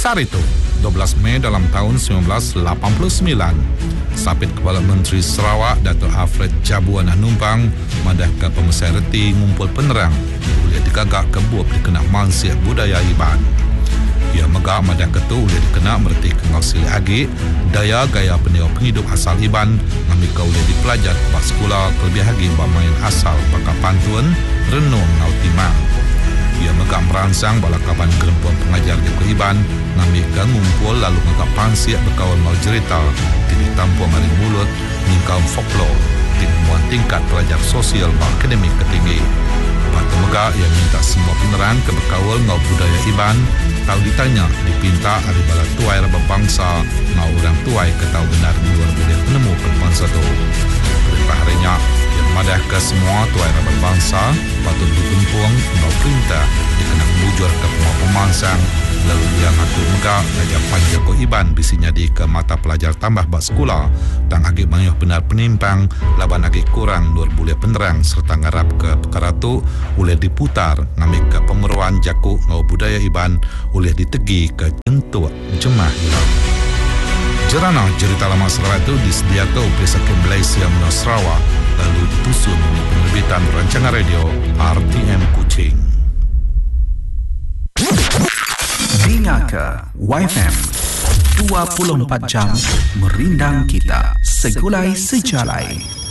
Kisar itu 12 Mei dalam tahun 1989, Sapit Kepala Menteri Sarawak Dato' Alfred Jabuan Numpang madah ke Pemesai Reti ngumpul penerang boleh digagak kebuat dikenal mansiat budaya Iban. Ia megak madah ketu boleh dikenal merti kengau sili agi daya gaya pendiau penghidup asal Iban ngambil kau boleh dipelajar ke sekolah terlebih lagi bermain asal baka pantun renung ngau timang. Ia megak merangsang bala kaban gerempuan pengajar di Iban ngambil ke ngumpul lalu megak pansiak berkawan mau cerita di tampung hari mulut ngingkau folklore di tingkat pelajar sosial akademik ketinggi. Batu megak yang minta semua penerang ke berkawal ngau budaya Iban tahu ditanya dipinta dari bala tuai berbangsa ngau orang tuai ke tahu benar luar boleh penemu ke bangsa tu. Berapa harinya yang madah ke semua tuai berbangsa patut dikumpung ngau perintah dikenang bujur ke semua pemansang lalu dia ngaku megak ajar panjang ko Iban bisinya di ke mata pelajar tambah bak sekolah tang agi banyak benar penimpang laban agi kurang luar boleh penerang serta ngarap ke perkara tu boleh diputar ngambil ke pemeruan jaku ngau budaya Iban boleh ditegi ke jentuk jemah hilang. Jerana cerita lama Sarawak itu disediakan oleh Sakit Malaysia Menua Sarawak lalu ditusun oleh penerbitan rancangan radio RTM Kuching. Dengarkan YFM 24 jam merindang kita segulai sejalai.